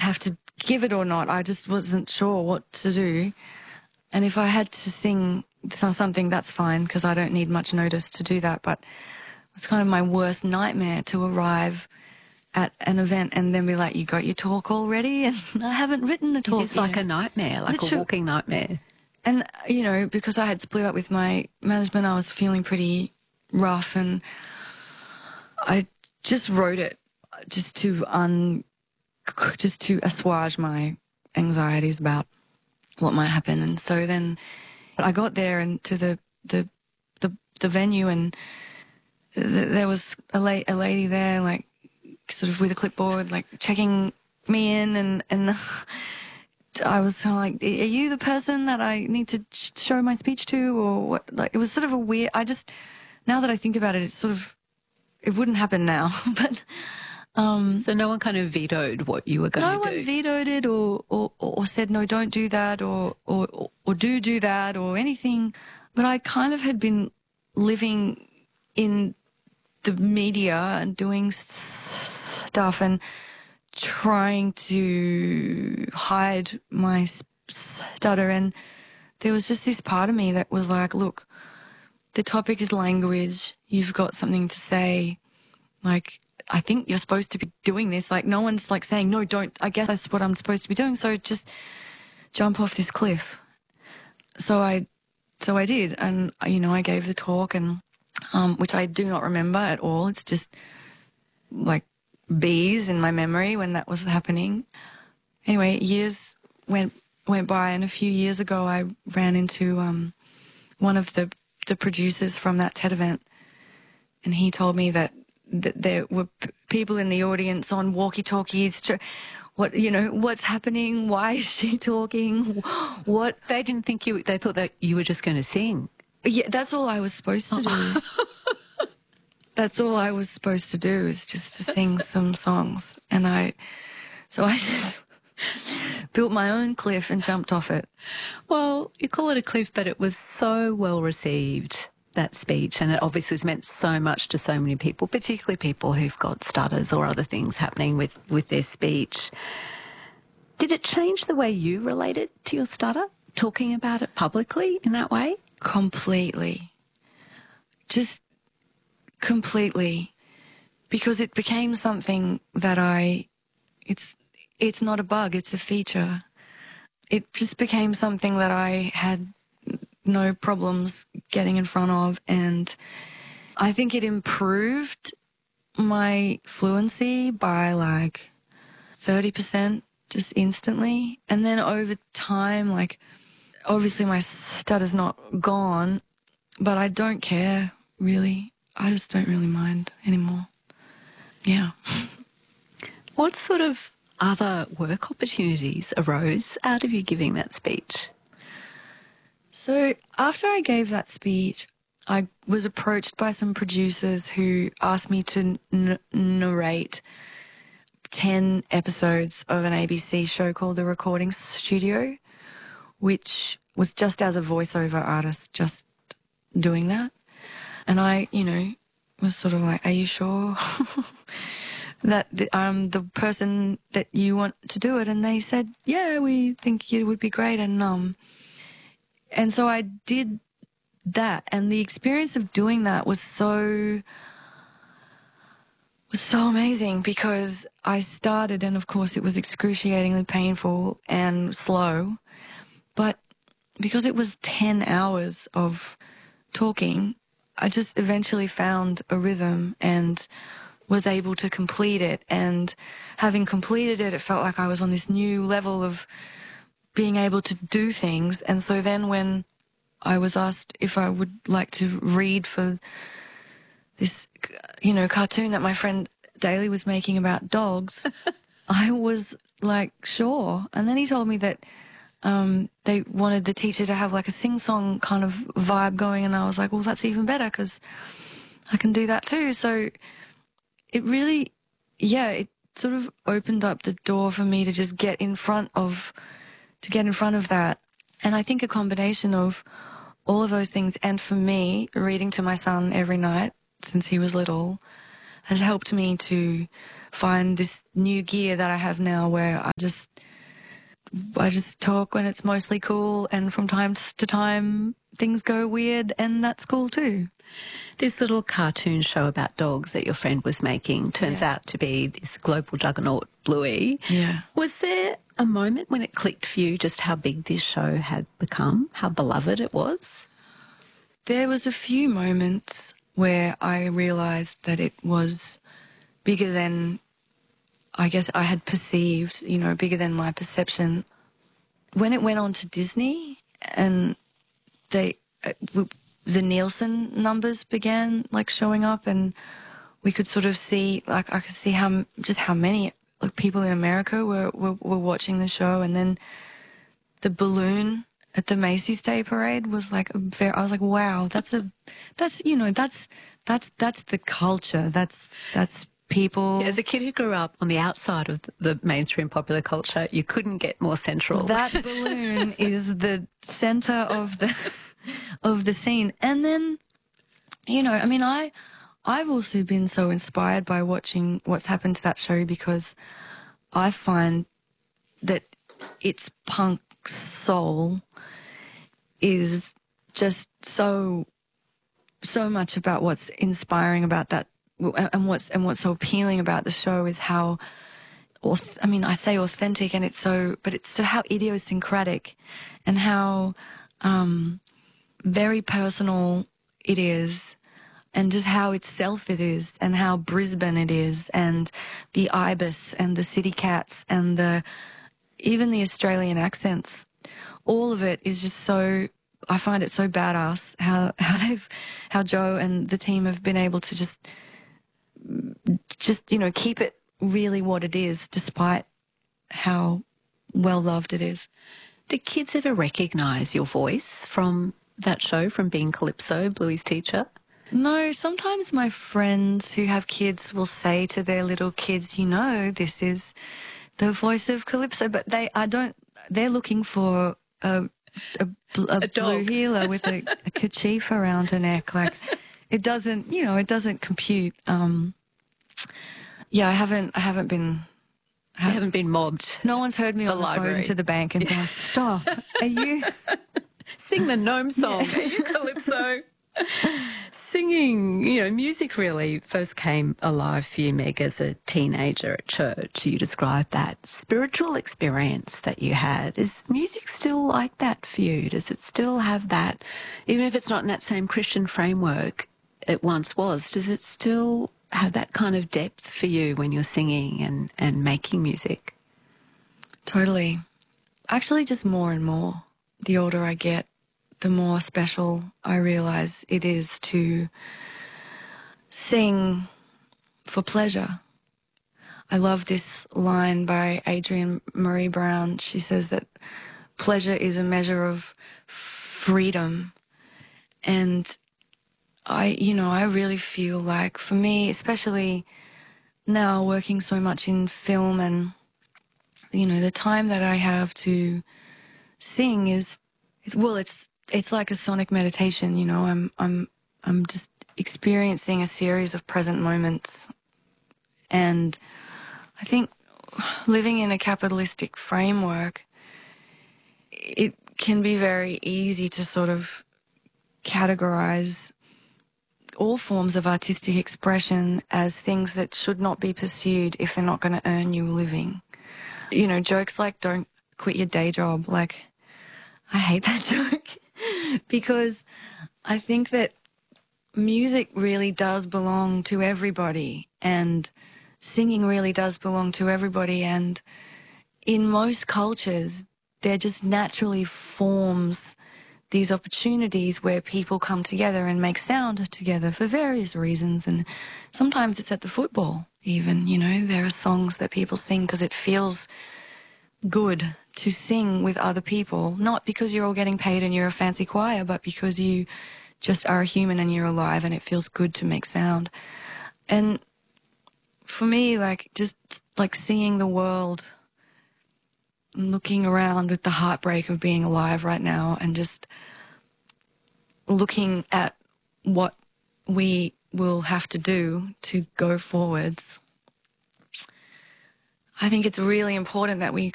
have to give it or not. I just wasn't sure what to do. And if I had to sing something, that's fine, because I don't need much notice to do that. But it was kind of my worst nightmare to arrive at an event and then be like, you got your talk already? And I haven't written a talk. It's like a nightmare, like a walking nightmare. And, you know, because I had split up with my management, I was feeling pretty rough, and I just wrote it just to assuage my anxieties about what might happen. And so then I got there and to the venue, and there was a lady there, like, sort of with a clipboard, like checking me in, and I was kind of like, are you the person that I need to show my speech to, or what? Like, it was sort of a weird, now that I think about it, it's sort of, it wouldn't happen now, but... so no one kind of vetoed what you were going to do? No one vetoed it or said, no, don't do that, or do that, or anything. But I kind of had been living in the media and doing stuff and trying to hide my stutter. And there was just this part of me that was like, look, the topic is language. You've got something to say. Like, I think you're supposed to be doing this. Like, no one's like saying, no, don't. I guess that's what I'm supposed to be doing. So just jump off this cliff. So I did. And, you know, I gave the talk, and, which I do not remember at all. It's just like bees in my memory when that was happening. Anyway, years went by, and a few years ago I ran into, one of the producers from that TED event, and he told me that there were people in the audience on walkie-talkies. What's happening? Why is she talking? What? They didn't think they thought that you were just going to sing. Yeah, that's all I was supposed to do. That's all I was supposed to do, is just to sing some songs. And I just built my own cliff and jumped off it. Well, you call it a cliff, but it was so well received, that speech, and it obviously has meant so much to so many people, particularly people who've got stutters or other things happening with their speech. Did it change the way you related to your stutter, talking about it publicly in that way? Completely. Just completely. Because it became something that it's not a bug, it's a feature. It just became something that I had no problems getting in front of, and I think it improved my fluency by like 30% just instantly. And then over time, like, obviously my stutter's not gone, but I don't care really. I just don't really mind anymore. Yeah. What sort of other work opportunities arose out of you giving that speech? So after I gave that speech, I was approached by some producers who asked me to narrate 10 episodes of an ABC show called The Recording Studio, which was just as a voiceover artist, just doing that. And I, was sort of like, are you sure that I'm the person that you want to do it? And they said, yeah, we think it would be great. And so I did that, and the experience of doing that was so amazing, because I started, and of course it was excruciatingly painful and slow, but because it was 10 hours of talking, I just eventually found a rhythm and was able to complete it. And having completed it, it felt like I was on this new level of being able to do things. And so then when I was asked if I would like to read for this, cartoon that my friend Daly was making about dogs, I was like, sure. And then he told me that they wanted the teacher to have like a sing-song kind of vibe going, and I was like, well, that's even better because I can do that too. So it really, it sort of opened up the door for me to just get in front of that. And I think a combination of all of those things, and for me, reading to my son every night since he was little, has helped me to find this new gear that I have now where I just talk when it's mostly cool, and from time to time things go weird, and that's cool too. This little cartoon show about dogs that your friend was making turns out to be this global juggernaut, Bluey. Yeah. Was there a moment when it clicked for you just how big this show had become, how beloved it was? There was a few moments where I realised that it was bigger than I guess I had perceived, you know, bigger than my perception. When it went on to Disney and the Nielsen numbers began like showing up, and we could sort of see, like I could see how many like people in America were watching the show, and then the balloon at the Macy's Day Parade was like I was like, wow, that's the culture. That's people. Yeah, as a kid who grew up on the outside of the mainstream popular culture, you couldn't get more central. That balloon is the center of the scene. And then, you know, I mean, I've also been so inspired by watching what's happened to that show, because I find that its punk soul is just so much about what's inspiring about that. And what's so appealing about the show is how, I mean, I say authentic, and it's so how idiosyncratic, and how very personal it is, and just how itself it is, and how Brisbane it is, and the ibis and the city cats and even the Australian accents. All of it is just so. I find it so badass how Joe and the team have been able to just you know, keep it really what it is, despite how well loved it is. Did kids ever recognise your voice from that show, from being Calypso, Bluey's teacher? No, sometimes my friends who have kids will say to their little kids, you know, this is the voice of Calypso, but they're looking for a blue heeler with a kerchief around her neck. Like, it doesn't compute. Yeah, I haven't been mobbed. No one's heard me on the phone to the bank and gone, stop. Are you sing the gnome song? Are you Calypso? Singing, you know, music really first came alive for you, Meg, as a teenager at church. You described that spiritual experience that you had. Is music still like that for you? Does it still have that, even if it's not in that same Christian framework it once was, does it still have that kind of depth for you when you're singing and making music? Totally. Actually, just more and more. The older I get, the more special I realise it is to sing for pleasure. I love this line by Adrienne Marie Brown. She says that pleasure is a measure of freedom. And I really feel like, for me, especially now working so much in film, and, you know, the time that I have to sing it's like a sonic meditation, you know. I'm just experiencing a series of present moments. And I think living in a capitalistic framework, it can be very easy to sort of categorize all forms of artistic expression as things that should not be pursued if they're not going to earn you a living. You know, jokes like don't quit your day job, like, I hate that joke because I think that music really does belong to everybody, and singing really does belong to everybody, and in most cultures there just naturally forms these opportunities where people come together and make sound together for various reasons. And sometimes it's at the football even, you know, there are songs that people sing because it feels good to sing with other people, not because you're all getting paid and you're a fancy choir, but because you just are a human and you're alive and it feels good to make sound. And for me, like, just like seeing the world, looking around with the heartbreak of being alive right now, and just looking at what we will have to do to go forwards, I think it's really important that we